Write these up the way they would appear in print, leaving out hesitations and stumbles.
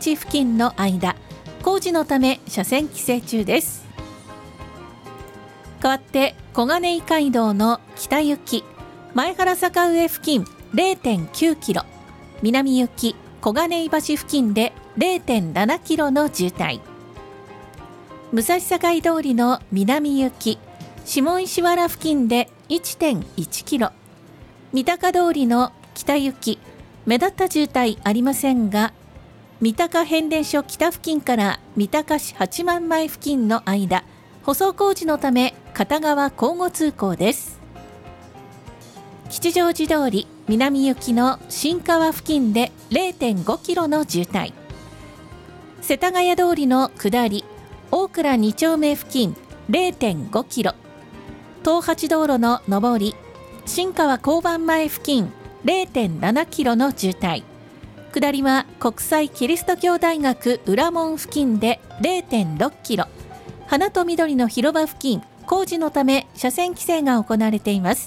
町付近の間、工事のため車線規制中です。代わって小金井街道の北行き前原坂上付近 0.9 キロ、南行き小金井橋付近で 0.7 キロの渋滞。武蔵境通りの南行き下石原付近で 1.1 キロ、三鷹通りの北行き目立った渋滞ありませんが、三鷹変電所北付近から三鷹市八幡前付近の間、舗装工事のため片側交互通行です。吉祥寺通り南行きの新川付近で 0.5 キロの渋滞。世田谷通りの下り大倉2丁目付近 0.5 キロ、東八道路の上り新川交番前付近 0.7 キロの渋滞。下りは国際キリスト教大学裏門付近で 0.6 キロ、花と緑の広場付近工事のため車線規制が行われています。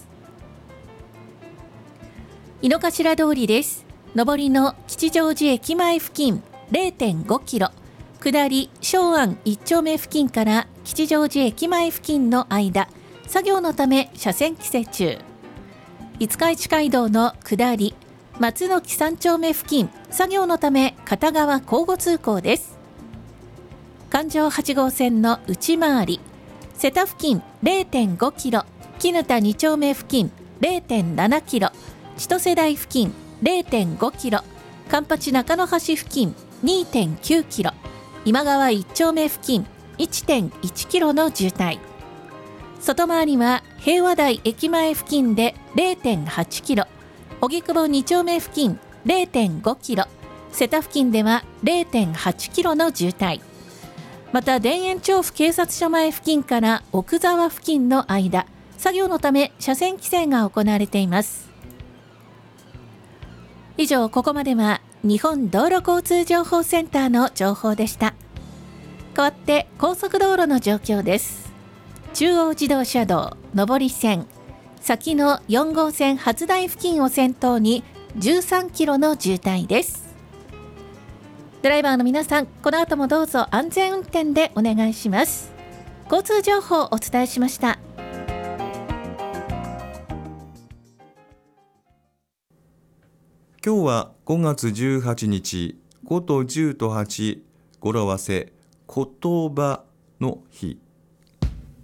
井の頭通りです。上りの吉祥寺駅前付近 0.5 キロ、下り松安1丁目付近から吉祥寺駅前付近の間、作業のため車線規制中。五日市街道の下り松の木3丁目付近、作業のため片側交互通行です。環状8号線の内回り瀬田付近 0.5 キロ、絹田2丁目付近 0.7 キロ、千歳台付近 0.5 キロ、環八中野橋付近 2.9 キロ、今川1丁目付近 1.1 キロの渋滞。外回りは平和台駅前付近で 0.8 キロ、荻窪2丁目付近 0.5 キロ、瀬田付近では 0.8 キロの渋滞。また田園調布警察署前付近から奥沢付近の間、作業のため車線規制が行われています。以上、ここまでは日本道路交通情報センターの情報でした。代わって高速道路の状況です。中央自動車道上り線先の4号線初台付近を先頭に13キロの渋滞です。ドライバーの皆さん、この後もどうぞ安全運転でお願いします。交通情報をお伝えしました。 今日は5月18日、5と10と8、語呂合わせ言葉の日。